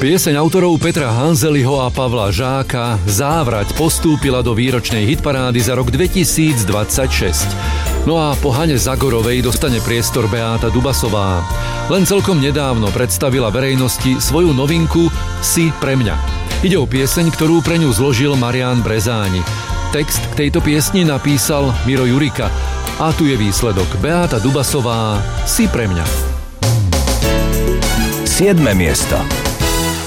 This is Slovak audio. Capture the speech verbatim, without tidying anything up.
Pieseň autorov Petra Hanzeliho a Pavla Žáka Závrať postúpila do výročnej hitparády za rok dvetisícdvadsaťšesť. No a po Hane Zagorovej dostane priestor Beáta Dubasová. Len celkom nedávno predstavila verejnosti svoju novinku Si pre mňa. Ide o pieseň, ktorú pre ňu zložil Marián Brezáni. Text k tejto piesni napísal Miro Jurika. A tu je výsledok. Beáta Dubasová Si pre mňa. Siedme miesto.